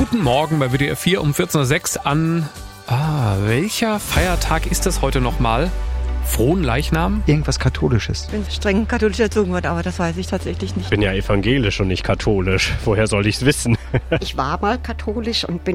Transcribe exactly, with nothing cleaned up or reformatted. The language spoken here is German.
Guten Morgen bei W D R vier um vierzehn Uhr sechs an... Ah, welcher Feiertag ist das heute nochmal? Fronleichnam? Irgendwas Katholisches. Ich bin streng katholisch erzogen worden, aber das weiß ich tatsächlich nicht. Ich bin ja evangelisch und nicht katholisch. Woher soll ich's wissen? Ich war mal katholisch und bin